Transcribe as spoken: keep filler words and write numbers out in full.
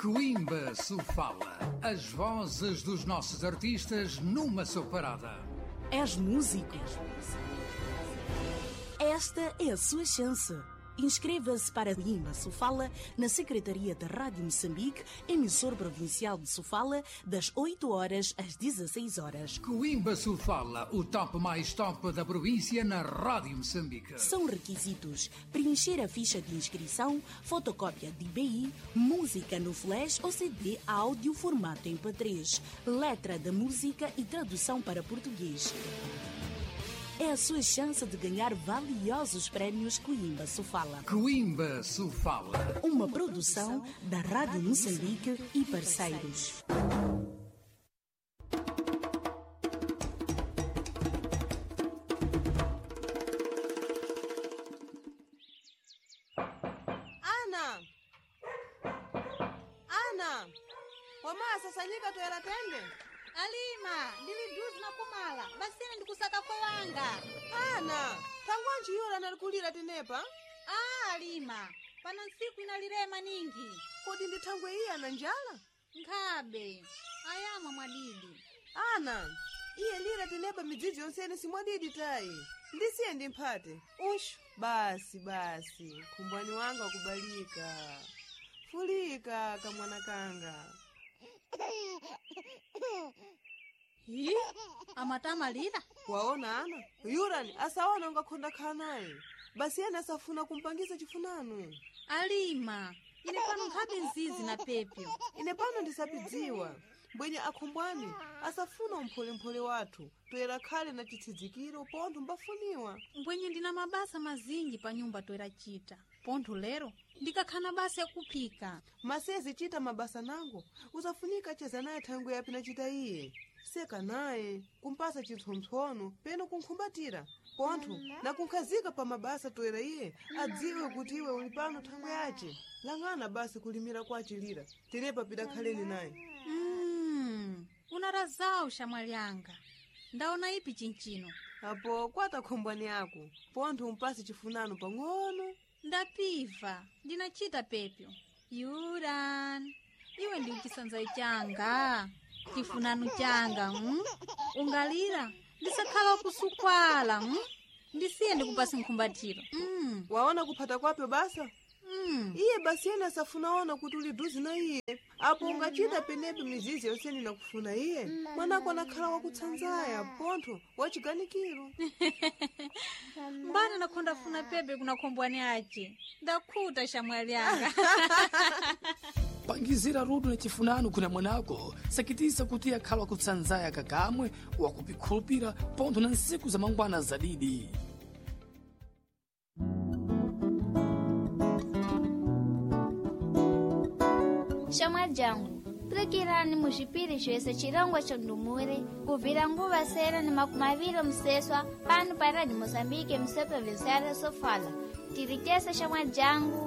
Coimbra Sofala. As vozes dos nossos artistas numa só parada. És músico? Esta é a sua chance. Inscreva-se para Coimbra Sofala na Secretaria da Rádio Moçambique, emissor provincial de Sofala, das oito horas às dezesseis horas. Coimbra Sofala, o top mais top da província na Rádio Moçambique. São requisitos: preencher a ficha de inscrição, fotocópia de I B I, música no flash ou C D áudio formato M P três, letra da música e tradução para português. É a sua chance de ganhar valiosos prémios Coimbra Sofala. Coimbra Sofala. Uma produção da Rádio Moçambique e parceiros. Ana! Ana! Wamasa sanyika toera tende? Alima, ndiliduzi na kumala, basini ndikusaka wanga. Ana, tangwanji yura nalikulira tenepa? Ah, Alima, pana nsiku inalirema ningi. Kodi ndithangwe iya na njala? Nkhabe, ayama mwadidi. Ana, iye lira tenepa midzidzi yonsene simwadidi tayi. Ndisiye ndimphate. Ushu, basi basi, khumbwani wanga wakubalika. Fulika kamwana kanga. Hi, amatama lila? Waona Ana, yurani asaona ungakhonda khanaye. Basi yena asafuna kumpangisa chifunano. Alima, ine pano nkhabe nzizi na pepyo. Ine pano ndisapidziwa. Mbwenye akhumbwani asafuna umphole-mphole wathu toera khale na chitsidzikiro pontho mbafuniwa. Mbwenye ndina mabasa mazinji pa nyumba toera chita. Pontho lero ndikakhana basa ya kuphika. Masezi chita mabasa nango usafunika cheza naye thangwe yapi na chita iye. Seka naye kumpasa chintsontsono peno kunkhumbatira pontho na kunkhazika pa mabasa toera iye adziwe kuti iwe uli pano thangwe yace. Lang'ana basi kulimira kwa chilira tenepa pida khaleni naye. Mm, unarazao shamwali yanga. Ndaona ipi chinchino. Apo kwata khombwani yako pontho umpasi chifunano pang'ono. Ndapiva, ndinachita pepyo. Yuran, iwe ndi uchisanza changa. Chifunano changa, mm? Ungalira, ndisakhala kusukwala, mm? Ndisiye ndikupasi nkhumbatiro. Mm. Waona kuphata kwape basa? Mm. Iye basi yena safunaona kuti uliduzi na iye. Apo ungachita penepe mizizi yonseni na kufuna iye. Mwanako anakhala wakutsanzaya, pontho, wachiganikiro. Mbana nakonda funa pepe kuna kombwani ache. Ndakhuta shamwali yanga. Pangizira rudu na chifunano kuna mwanako sakitisa kuti akhala wakutsanzaya kakamwe wakupikhulupira pontho na nsiku za mangwana zadidi. Shamwali jangu, tulekirani mushipiri shwese chirangwa cha ndumure kuvira nguva sera ni makumavilo mseswa panu paradi Mosambike msepa viziara Sofala. Tirikesa shamwali jangu.